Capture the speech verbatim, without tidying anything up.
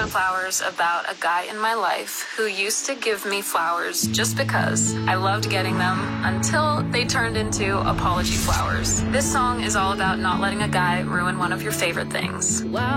song Flowers about a guy in my life who used to give me flowers just because I loved getting them until they turned into apology flowers. This song is all about not letting a guy ruin one of your favorite things. Wow.